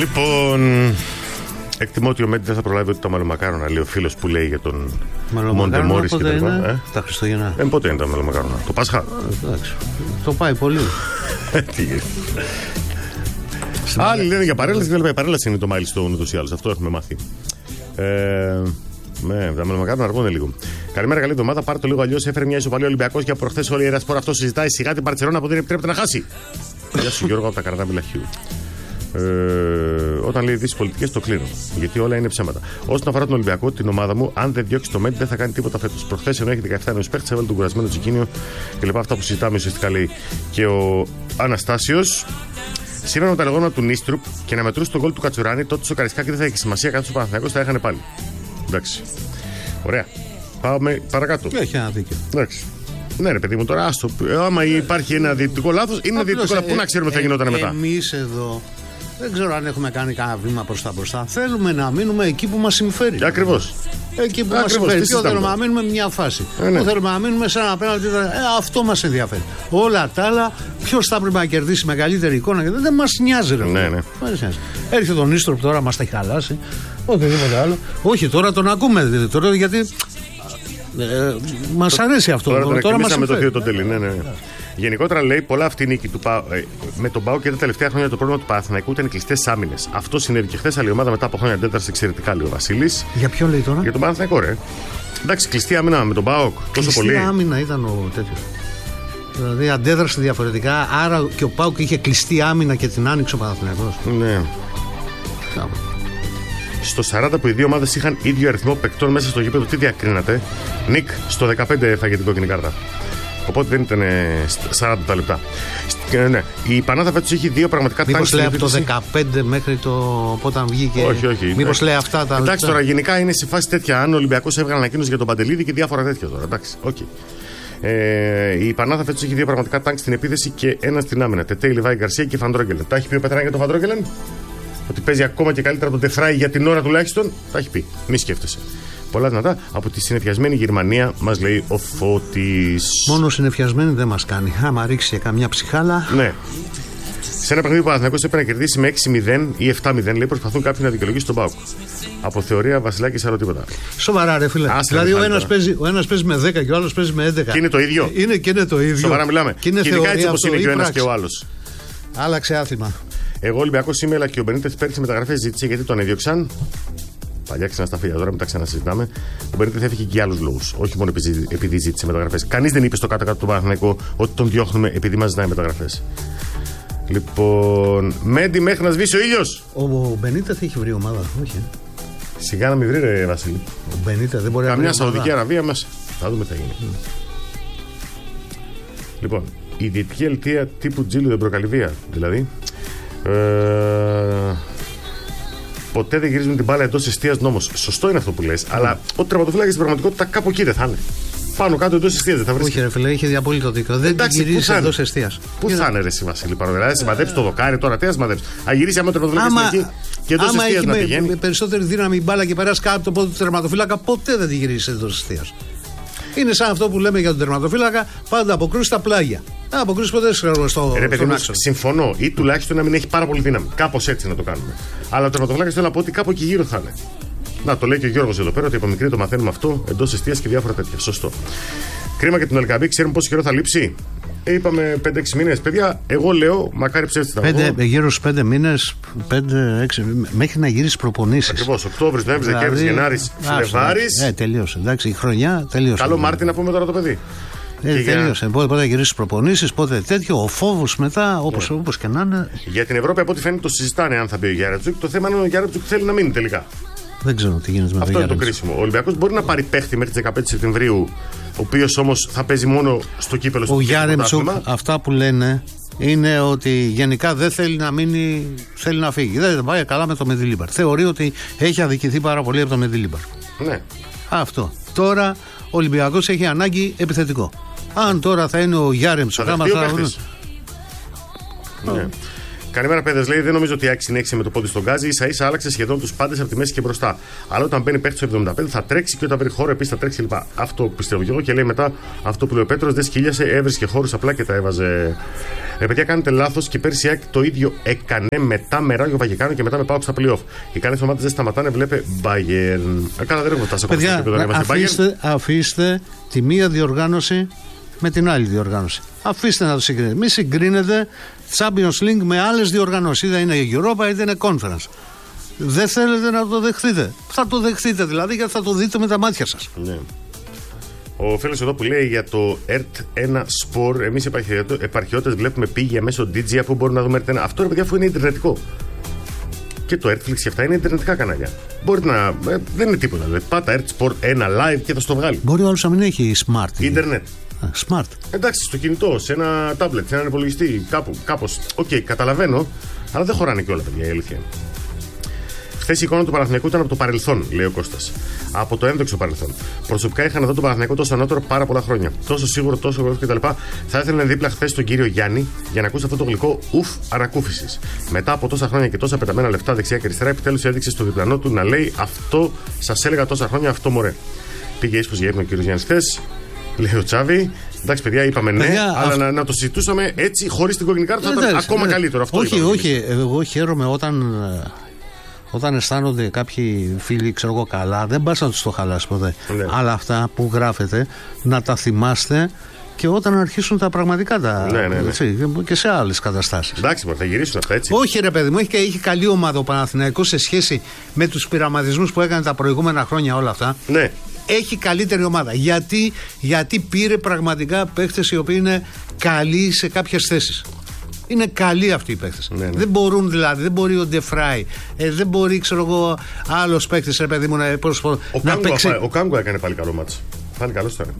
Λοιπόν, εκτιμώ ότι ο Μέντι δεν θα προλάβει ότι τα μαλλομακάρονα, λέει ο φίλος που λέει για τον Μοντεμόρις και τα λοιπά. Τα Χριστούγεννα. Πότε είναι τα μαλλομακάρονα, το Πάσχα. Εντάξει. Το πάει πολύ. Τι είναι. Άλλοι λένε για παρέλαση, δεν λέει παρέλαση είναι το milestone ούτως ή άλλως. Αυτό έχουμε μάθει. Ναι, τα μαλλομακάρονα αργούν λίγο. Καλημέρα, καλή εβδομάδα. Πάρε το λίγο αλλιώς. Έφερε μια ισοπαλία Ολυμπιακός για προχθές. Όλη η Ερασπορ αυτό συζητάει σιγά την Μπαρτσελόνα που δεν επιτρέπεται να χάσει. Γεια σου Γιώργο από τα Καρατά Λαχείου. Όταν λέει δύσεις πολιτικές το κλείνω. Γιατί όλα είναι ψέματα. Όσον αφορά τον Ολυμπιακό, την ομάδα μου, αν δεν διώξει το Μέντι δεν θα κάνει τίποτα φέτος. Προχθές ενώ έχει 17 νέους παίχτες, έβαλε τον κουρασμένο Τζικίνιο και λοιπά. Αυτά που συζητάμε ουσιαστικά λέει και ο Αναστάσιος. Σύμφωνα με τα λεγόμενα του Νίστρουπ και να μετρούσε τον γκολ του Κατσουράνη, τότε στο Καρισκάκι δεν θα έχει σημασία, καθώς ο Παναθηναϊκός θα έχανε πάλι. Εντάξει. Ωραία. Πάμε παρακάτω. Έχει ένα δίκιο. Εντάξει. Ναι, ρε παιδί μου, τώρα άστο. Άμα υπάρχει ένα διαιτητικό λάθος, είναι ένα διαιτητικό λάθος. Πού να ξέρουμε τι θα γινόταν μετά. Εμείς εδώ δεν ξέρω αν έχουμε κάνει κανένα βήμα μπροστά. Θέλουμε να μείνουμε εκεί που μας συμφέρει. Ακριβώς. Εκεί που μας συμφέρει. Ποιο θέλουμε να μείνουμε μια φάση. Πού θέλουμε να μείνουμε σε ένα απέναντι. Αυτό μας ενδιαφέρει. Όλα τα άλλα, ποιος θα πρέπει να κερδίσει μεγαλύτερη εικόνα. Δεν μας νοιάζει, ρε. Ναι. Έρχεται τον Νίστροπ τώρα, μας τα έχει χαλάσει. Οτιδήποτε άλλο. Όχι, τώρα τον ακούμε. Τώρα γιατί. Μας αρέσει αυτό. Τώρα μας με το θείο τον Τελή. Ναι. Γενικότερα λέει πολλά αυτή η νίκη του με τον ΠΑΟΚ και τα τελευταία χρόνια το πρόβλημα του Παναθηναϊκού ήταν οι κλειστές άμυνες. Αυτό συνέβη και χθες. Άλλη ομάδα μετά από χρόνια αντέδρασε εξαιρετικά, λέει ο Βασίλης. Για ποιο λέει τώρα? Για τον Παναθηναϊκό, ρε. Εντάξει, κλειστή άμυνα με τον ΠΑΟΚ. Τόσο πολύ. Κλειστή άμυνα ήταν ο τέτοιος. Δηλαδή αντέδρασε διαφορετικά. Άρα και ο ΠΑΟΚ είχε κλειστή άμυνα και την άνοιξε ο Παναθηναϊκός. Ναι. Στο 40 που οι δύο ομάδες είχαν ίδιο αριθμό παικτών μέσα στο γήπεδο, τι διακρίνατε? Νικ, στο 15 έφαγε την κόκκινη κάρτα. Οπότε δεν ήταν 40 τα λεπτά. Ναι. Η Πανάθα φέτος έχει δύο πραγματικά τάγκς. Μήπως λέει από το 15 μέχρι το όταν βγήκε. Όχι. Μήπως λέει αυτά τα. Εντάξει, τώρα γενικά είναι σε φάση τέτοια. Αν ο Ολυμπιακός έβγαλε ανακοίνωση για τον Παντελίδη και διάφορα τέτοια τώρα. Εντάξει, okay. Η Πανάθα φέτος έχει δύο πραγματικά τάγκς στην επίθεση και ένα στην άμυνα. Τετέι, Λιβάη Γκαρσία και Φαντρόγκελεν. Τα έχει πει ο Πετράκη για τον Φαντρόγκελεν? Ότι παίζει ακόμα και καλύτερα τον Τεφράι για την ώρα τουλάχιστον. Τα έχει πει. Μη σκέφτεσαι. Πολλά δυνατά. Από τη συνεφιασμένη Γερμανία μας λέει ο Φώτης. Μόνο συνεφιασμένη δεν μας κάνει. Άμα ρίξει καμιά ψυχάλα. Ναι. Σε ένα παιχνίδι που ο Παναθηναϊκός έπρεπε να κερδίσει με 6-0 ή 7-0, λέει, προσπαθούν κάποιοι να δικαιολογήσουν τον ΠΑΟΚ. Από θεωρία Βασιλάκη άλλο τίποτα. Σοβαρά, ρε φίλε. Δηλαδή ο ένας παίζει με 10 και ο άλλος παίζει με 11. Και είναι το ίδιο. Είναι το ίδιο. Σοβαρά μιλάμε. Και ειδικά έτσι όπως είναι και ο ένας και ο άλλος. Άλλαξε άθλημα. Εγώ Ολυμπιακός είμαι, αλλά και ο Μπενίτεθ πέρυσι μεταγραφές ζήτησε γιατί τον έδιωξαν. Παλιά ξανασταφίλια, τώρα μην τα ξανασυζητάμε. Ο Μπενίτεθ έφυγε και για άλλους λόγους. Όχι μόνο επειδή ζήτησε μεταγραφές. Κανείς δεν είπε στο κάτω-κάτω του Παναθηναϊκού ότι τον διώχνουμε επειδή μας ζητάει μεταγραφές. Λοιπόν, Μέντι μέχρι να σβήσει ο ήλιος. Ο Μπενίτεθ έχει βρει ομάδα, όχι. Σιγά να μην βρει, ρε Βασίλη. Ο Μπενίτεθ δεν μπορεί να βρει. Καμιά Σαουδική Αραβία μέσα. Θα δούμε τι θα γίνει. Λοιπόν, η διαιτητική αλήθεια τύπου Τζίλου δεν προκαλεί βία. Δηλαδή. Ποτέ δεν γυρίζουν την μπάλα εντός εστίας νόμος. Σωστό είναι αυτό που λες, αλλά ο τερματοφύλακας στην πραγματικότητα κάπου εκεί δεν θα είναι. Πάνω κάτω εντός εστίας δεν θα βρει. Όχι, ρε φίλε, είχε απόλυτο δίκιο. Δεν την γυρίζει εντός εστίας. Πού θα είναι, ρε εσύ Βασίλη, παραδείγματος. Σημαδέψει το δοκάρι τώρα, τι να σημαδέψει. Αν γυρίσει άμα ο τερματοφύλακας είναι εκεί και εντός εστίας να πηγαίνει. Με περισσότερη δύναμη η μπάλα και περάσει κάτω από το πόδι του τερματοφύλακα, ποτέ δεν τη γυρίζει εντός εστίας. Είναι σαν αυτό που λέμε για τον τερματοφύλακα, πάντα αποκρούσει τα πλάγια. Δεν αποκρούσει ποτέ στον άξονα. Συμφωνώ, ή τουλάχιστον να μην έχει πάρα πολύ δύναμη. Κάπως έτσι να το κάνουμε. Αλλά ο τερματοφύλακας θέλω να πω ότι κάπου εκεί γύρω θα είναι. Να το λέει και ο Γιώργος εδώ πέρα ότι από μικρή το μαθαίνουμε αυτό εντός εστίας και διάφορα τέτοια. Σωστό. Κρίμα και τον Ελκαμπή, ξέρουμε πόσο καιρό θα λείψει. Είπαμε 5-6 μήνες. Παιδιά, εγώ λέω μακάρι ψεύτητα. Γύρω στους 5 μήνες, 5-6 μέχρι να γυρίσει προπονήσεις. Ακριβώς. Οκτώβρης, Νοέμβρης, Δεκέμβρης, Γενάρης, Φλεβάρης. Τελείωσε. Εντάξει, η χρονιά τελείωσε. Καλό Μάρτι να πούμε τώρα το παιδί. Τελείωσε. Πότε θα γυρίσει προπονήσεις, πότε τέτοιο. Ο φόβος μετά, όπως και να είναι. Για την Ευρώπη, από ό,τι φαίνεται, το συζητάνε αν θα μπει ο Γιάρετζουκ. Το θέμα είναι ο Γιάρετζουκ θέλει να μείνει τελικά. Δεν ξέρω τι γίνεται με αυτό. Αυτό είναι το κρίσιμο. Ο Ολυμπιακός μπορεί να πάρει παίχτη μέχρι τις 15 Σεπτεμβρίου, ο οποίος όμως θα παίζει μόνο στο κύπελο στο Γιάρετζουκ. Αυτά που λένε είναι ότι γενικά δεν θέλει να μείνει, θέλει να φύγει. Δεν πάει καλά με το Μεντιλίμπαρ. Θεωρεί ότι έχει αδικηθεί πάρα πολύ από το Μεντιλίμπαρ. Ναι. Αυτό. Τώρα ο Ολυμπιακός έχει ανάγκη επιθετικό. Αν τώρα θα είναι ο Γιάρεμτσοκ, άμα θα. Ναι. Καλημέρα, παιδες. Λέει: δεν νομίζω ότι η ΑΕΚ συνέχισε με το πόδι στον γκάζι. Ίσα ίσα άλλαξε σχεδόν τους πάντες από τη μέση και μπροστά. Αλλά όταν μπαίνει παίχτη στο 75 θα τρέξει και όταν βρει χώρο επίσης θα τρέξει κλπ. Αυτό πιστεύω και εγώ. Και λέει μετά αυτό που λέει ο Πέτρος: δεν σκύλιασε, έβρισκε χώρους απλά και τα έβαζε. Παιδιά, κάνετε λάθος και πέρσι η ΑΕΚ το ίδιο έκανε μετά με Ράγιο Βαγεκάνο και μετά με ΠΑΟΚ στα playoff. Οι καλές ομάδες δεν σταματάνε, βλέπε Bayern. Καλά, δεν έχω φτάσει ακόμα στο επίπεδο να είμαστε Bayern. Αφήστε τη μία διοργάνωση με την άλλη διοργάνωση. Αφήστε να το συγκρίνετε. Μη συγκρίνετε Champions League με άλλες διοργανώσεις. Είτε είναι Europa είτε είναι Conference. Δεν θέλετε να το δεχτείτε. Θα το δεχτείτε δηλαδή, γιατί θα το δείτε με τα μάτια σας. Ναι. Ο φίλος εδώ που λέει για το ERT1 Sport, εμείς επαρχιώτες βλέπουμε πήγια μέσω DJI που μπορούμε να δούμε ERT1. Αυτό ρε παιδιά, αφού είναι ιντερνετικό. Και το Netflix και αυτά είναι ιντερνετικά κανάλια. Μπορείτε να. Δεν είναι τίποτα. Δηλαδή, πάτα ERT Sport 1 live και θα στο βγάλει. Μπορεί ο άλλος να μην έχει smart. Ιντερνετ. Smart. Εντάξει, στο κινητό, σε ένα tablet, σε έναν υπολογιστή, κάπως. Οκ, καταλαβαίνω, αλλά δεν χωράνε και όλα, παιδιά, η αλήθεια. Χθες η εικόνα του Παναθηναϊκού ήταν από το παρελθόν, λέει ο Κώστας. Από το ένδοξο παρελθόν. Προσωπικά είχα να δω τον Παναθηναϊκό τόσο ανώτερο πάρα πολλά χρόνια. Τόσο σίγουρο, τόσο γρήγορο κτλ. Θα ήθελα να δίπλα χθες τον κύριο Γιάννη για να ακούσει αυτό το γλυκό ουφ ανακούφισης. Μετά από τόσα χρόνια και τόσα πεταμένα λεφτά δεξιά και αριστερά, επιτέλους έδειξε στο διπλανό του να λέει αυτό σας έλεγα τόσα χρόνια, αυτό μωρέ. Πήγε ίσως για ύπνο ο κύριος Γιάννης χθες. Λέει ο Τσάβη, εντάξει παιδιά, είπαμε ναι, αλλά να το συζητούσαμε έτσι, χωρίς την κόκκινη κάρτα, θα ήταν ακόμα καλύτερο. Αυτό όχι, εγώ χαίρομαι όταν αισθάνονται κάποιοι φίλοι, ξέρω εγώ καλά, δεν πας να τους το χαλάσει ποτέ. Ναι. Αλλά αυτά που γράφετε να τα θυμάστε και όταν αρχίσουν τα πραγματικά έτσι, και σε άλλες καταστάσεις. Εντάξει, θα γυρίσουν αυτά έτσι. Όχι, ρε παιδί μου, έχει καλή ομάδα ο Παναθηναϊκός σε σχέση με τους πειραματισμούς που έκανε τα προηγούμενα χρόνια όλα αυτά. Ναι. Έχει καλύτερη ομάδα. Γιατί πήρε πραγματικά παίχτες οι οποίοι είναι καλοί σε κάποιες θέσεις. Είναι καλοί αυτοί οι παίχτες. Ναι. Δεν μπορούν δηλαδή, δεν μπορεί ο Ντεφράι, δεν μπορεί, ξέρω εγώ, άλλος παίχτης, ρε παιδί μου, να παίξει. Ο Κάγκο έκανε πάλι καλό μάτς. Πάλι καλός ήταν.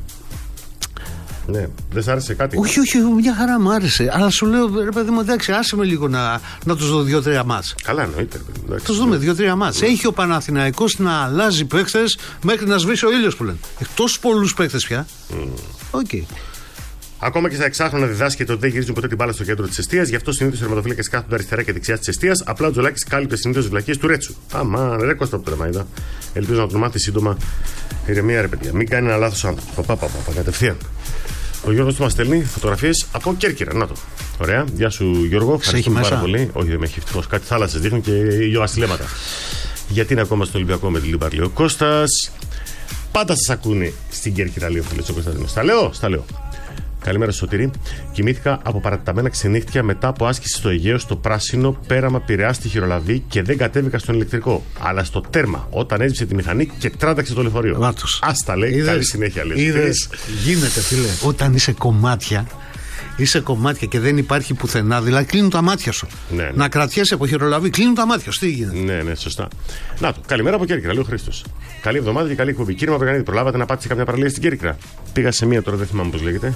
Ναι, δεν σ' άρεσε κάτι? Όχι, μια χαρά μου άρεσε. Αλλά σου λέω, ρε παιδί μου, εντάξει, άσε με λίγο να τους δω 2-3 μάτς. Καλά, εννοείται. Τους δούμε 2-3 μάτς. Έχει ο Παναθηναϊκός να αλλάζει παίχτες μέχρι να σβήσει ο ήλιος που λένε. Τόσους πολλούς παίχτες πια. Okay. Ακόμα και στα εξάχρονα διδάσκεται ότι δεν γυρίζουν ποτέ την μπάλα στο κέντρο της εστίας. Γι' αυτό συνήθως οι τερματοφύλακες κάθονται αριστερά και δεξιά της εστίας. Απλά ο Τζολάκης κάλυπτε συνήθως τις βλακίες του Ρέτσου. Αμάν, ρε Κώστα από το τρεμάιδα. Ελπίζω να τον μάθει σύντομα. Ηρεμία, ρε παιδιά. Μην κάνει ένα λάθος άνθρωπο. Κατευθείαν. Ο Γιώργος του μας στέλνει φωτογραφίες από Κέρκυρα. Να το. Ωραία. Γεια σου Γιώργο. Ευχαριστούμε πάρα πολύ. Όχι, δεν με έχει ευτυχώς. Κάτι θάλασσες δείχνουν και ηλιοαστηλέματα. Γιατί είναι ακόμα στον Ολυμπιακό με τη Λίμπαρ, λέει ο Κώστας. Πάντα σας ακούνε στην Κέρκυρα, λέει ο φίλος ο Κωνσταντίνος. Στα λέω. Καλημέρα, Σωτήρη. Κοιμήθηκα από παρατεταμένα ξενύχτια μετά από άσκηση στο Αιγαίο, στο πράσινο, πέραμα Πειραιά στη Χειρολαβή και δεν κατέβηκα στον ηλεκτρικό. Αλλά στο τέρμα, όταν έσβησε τη μηχανή και τράταξε το λεωφορείο. Άστα, λέει. Καλή συνέχεια, λέει. Γίνεται, φίλε. Όταν είσαι κομμάτια και δεν υπάρχει πουθενά, δηλαδή κλείνουν τα μάτια σου. Ναι. Να κρατιέσαι από Χειρολαβή, κλείνουν τα μάτια σου. Τι γίνεται? Ναι, σωστά. Να το. Καλημέρα από Κέρκυρα, λέει ο Χρήστος. Καλή εβδομάδα και καλή εκπομπή. Κύριε Μαυρογανίδη, προλάβατε να πάτε σε κάποια παραλία στην Κέρκυρα? Πήγα σε μία τώρα, δεν θυμάμαι πώς λέγεται.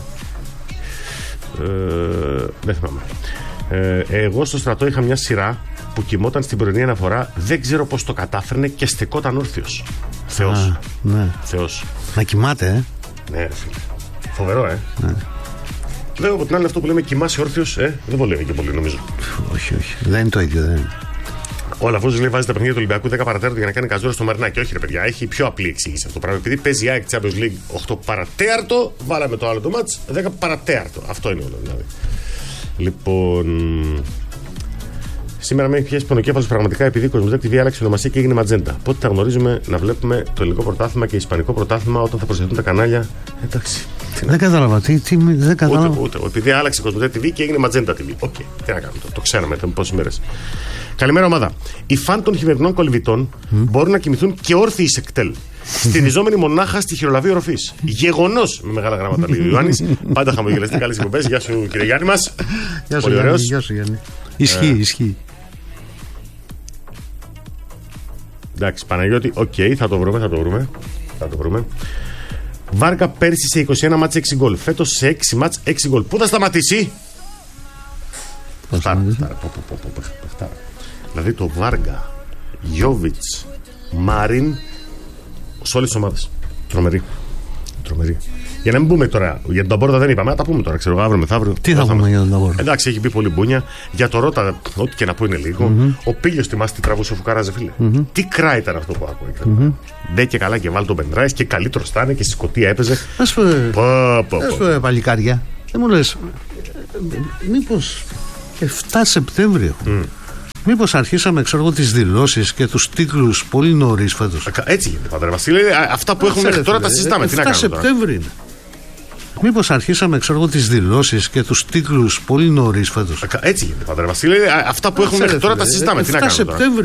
Δεν θυμάμαι. Εγώ στο στρατό είχα μια σειρά που κοιμόταν στην πρωινή αναφορά. Δεν ξέρω πώς το κατάφερνε και στεκόταν όρθιος. Θεός. Ναι. Θεός. Να κοιμάται, Ναι, ρε φίλε. Φοβερό, Ναι. Βέβαια από την άλλη αυτό που λέμε κοιμάσαι όρθιος, δεν βολεύει και πολύ νομίζω. Όχι. Δεν είναι το ίδιο, δεν είναι. Ο Λαφούζος λέει βάζει τα παιχνίδια του Ολυμπιακού 10 παρατέταρτο για να κάνει καζούρα στο Μαρινάκι. Όχι, ρε παιδιά, έχει πιο απλή εξήγηση αυτό το πράγμα. Επειδή παίζει η ΑΕΚ Champions League 8 παρατέταρτο, βάλαμε το άλλο το μάτς 10 παρατέταρτο. Αυτό είναι όλο δηλαδή. Λοιπόν. Σήμερα με έχει πιάσει πονοκέφαλος πραγματικά επειδή η Κοσμοτέ TV άλλαξε ονομασία και έγινε ματζέντα. Πότε θα γνωρίζουμε να βλέπουμε το ελληνικό πρωτάθλημα και ισπανικό πρωτάθλημα όταν θα προσθεθούν τα κανάλια? Εντάξει. Δεν κατάλαβα. Δεν κατάλαβα. Ούτε. Επειδή άλλαξε η Κοσμοτέ TV και έγινε ματζέντα TV. Οκ. Τι να κάνουμε. Το ξέραμε μετά πόσες μέρες. Καλημέρα, ομάδα. Οι φαν των χειμερινών κολυβητών μπορούν να κοιμηθούν και όρθιοι σε κτέλ. Στηριζόμενοι μονάχα στη Χειρολαβή οροφής. Γεγονός, με μεγάλα γράμματα λέει ο Ιωάννης. Πάντα χαμογελαστή, καλές εκπομπές. Γεια σου, κύριε Γιάννη μας. Γεια σου, Γιάννη. Ισχύει. Εντάξει, Παναγιώτη, θα το βρούμε. Βάργα πέρσι σε 21 μάτς 6 γκολ. Φέτος σε 6 μάτς 6 γκολ. Πού θα σταματήσει? Δηλαδή το Βάργα, Γιόβιτς, Μαρίν, σε όλες τις ομάδες. Τρομερή. Για να μην πούμε τώρα. Για τον Ταμπόρτα δεν είπαμε, να τα πούμε τώρα, ξέρω, αύριο μεθαύριο. Τι θα πούμε για τον Ταμπόρτα? Εντάξει, έχει πει πολύ μπούνια. Για το Ρώτα, ό,τι και να πω είναι λίγο. Ο Πίλιος θυμάσαι τι τραβούσε ο Φουκαράζε, φίλε. Τι κρά ήταν αυτό που άκουγε. Ντε και καλά και βάλει τον Πεντράης και καλύτερο στάνε και στη Σκωτία έπαιζε. Ας πούμε, παλικάρια. Δεν μου λες, μήπως 7 Σεπτέμβριο. Μήπως αρχίσαμε, ξέρω εγώ, τις δηλώσεις και τους τίτλους πολύ νωρίς φέτος. Έτσι γίνεται, Πατέρα Βασίλη. Αυτά που έχουμε μέχρι τώρα τα συζητάμε. Τι να κάνουμε τώρα. 7 Σεπτέμβριο είναι. Μήπως αρχίσαμε, ξέρω εγώ, τις δηλώσεις και τους τίτλους πολύ νωρίς φέτος. Έτσι γίνεται, Πατέρα Βασίλη. Αυτά που έχουμε μέχρι τώρα τα συζητάμε. Τι να κάνουμε τώρα.